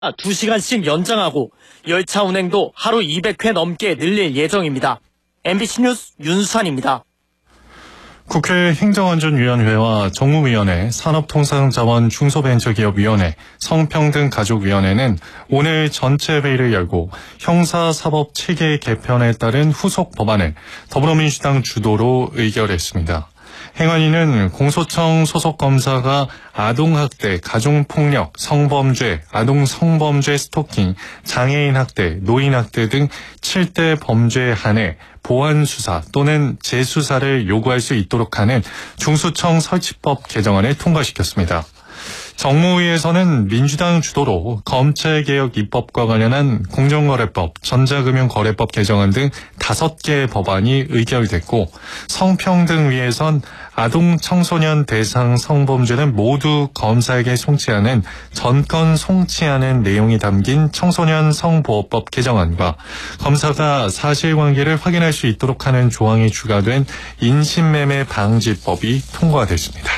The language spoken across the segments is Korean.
2시간씩 연장하고 열차 운행도 하루 200회 넘게 늘릴 예정입니다. MBC 뉴스 윤수환입니다. 국회 행정안전위원회와 정무위원회, 산업통상자원 중소벤처기업위원회, 성평등가족위원회는 오늘 전체 회의를 열고 형사사법체계 개편에 따른 후속 법안을 더불어민주당 주도로 의결했습니다. 행안위는 공소청 소속 검사가 아동학대, 가정폭력, 성범죄, 아동성범죄 스토킹, 장애인학대, 노인학대 등 7대 범죄에 한해 보완수사 또는 재수사를 요구할 수 있도록 하는 중수청 설치법 개정안을 통과시켰습니다. 정무위에서는 민주당 주도로 검찰개혁 입법과 관련한 공정거래법, 전자금융거래법 개정안 등 5개의 법안이 의결됐고, 성평등위에선 아동 청소년 대상 성범죄는 모두 검사에게 송치하는 전권 송치하는 내용이 담긴 청소년 성보호법 개정안과 검사가 사실관계를 확인할 수 있도록 하는 조항이 추가된 인신매매 방지법이 통과됐습니다.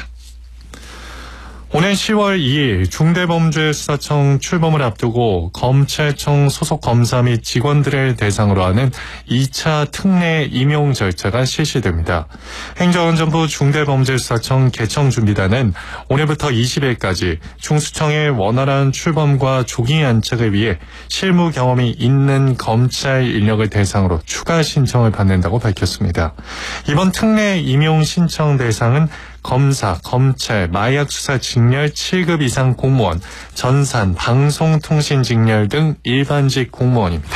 오는 10월 2일 중대범죄수사청 출범을 앞두고 검찰청 소속 검사 및 직원들을 대상으로 하는 2차 특례 임용 절차가 실시됩니다. 행정안전부 중대범죄수사청 개청준비단은 오늘부터 20일까지 중수청의 원활한 출범과 조기 안착을 위해 실무 경험이 있는 검찰 인력을 대상으로 추가 신청을 받는다고 밝혔습니다. 이번 특례 임용 신청 대상은 검사, 검찰, 마약수사 직렬 7급 이상 공무원, 전산, 방송통신직렬 등 일반직 공무원입니다.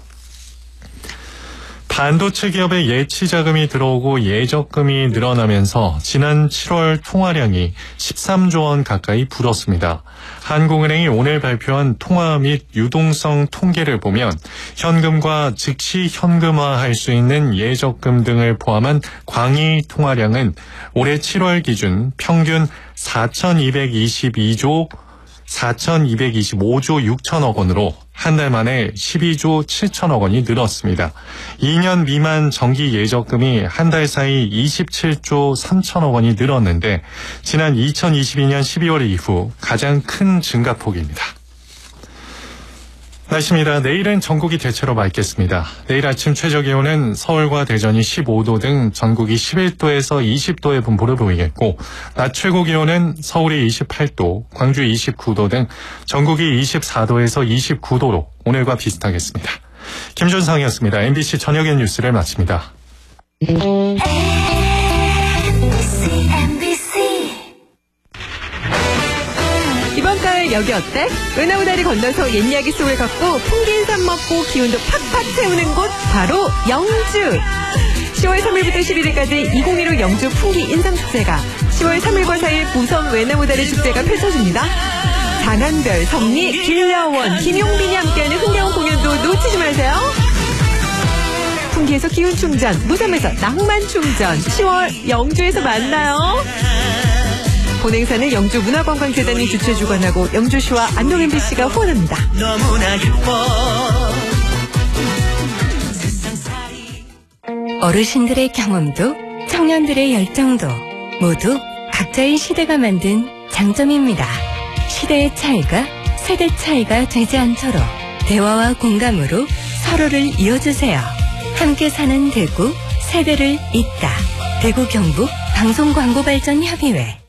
반도체 기업의 예치자금이 들어오고 예적금이 늘어나면서 지난 7월 통화량이 13조 원 가까이 불었습니다. 한국은행이 오늘 발표한 통화 및 유동성 통계를 보면 현금과 즉시 현금화할 수 있는 예적금 등을 포함한 광의 통화량은 올해 7월 기준 평균 4,225조 6천억 원으로 한 달 만에 12조 7천억 원이 늘었습니다. 2년 미만 정기 예적금이 한 달 사이 27조 3천억 원이 늘었는데 지난 2022년 12월 이후 가장 큰 증가폭입니다. 날씨입니다. 내일은 전국이 대체로 맑겠습니다. 내일 아침 최저기온은 서울과 대전이 15도 등 전국이 11도에서 20도의 분포를 보이겠고, 낮 최고기온은 서울이 28도, 광주 29도 등 전국이 24도에서 29도로 오늘과 비슷하겠습니다. 김준상이었습니다. MBC 저녁의 뉴스를 마칩니다. 이번 가을 여기 어때? 은하우 다리 건너서 옛 이야기 속을 걷고 풍기인삼 먹고 기운도 팍팍 채우는 곳 바로 영주. 10월 3일부터 11일까지 2015 영주 풍기 인삼축제가 10월 3일과 4일 부섬 외나무 다리 축제가 펼쳐집니다. 장한별, 성리, 길려원, 김용빈이 함께하는 흥겨운 공연도 놓치지 마세요. 풍기에서 기운 충전, 무섬에서 낭만 충전, 10월 영주에서 만나요. 본행사는 영주문화관광재단이 주최 주관하고 영주시와 안동 MBC가 후원합니다. 어르신들의 경험도 청년들의 열정도 모두 각자의 시대가 만든 장점입니다. 시대의 차이가 세대 차이가 되지 않도록 대화와 공감으로 서로를 이어주세요. 함께 사는 대구, 세대를 잇다. 대구 경북 방송광고발전협의회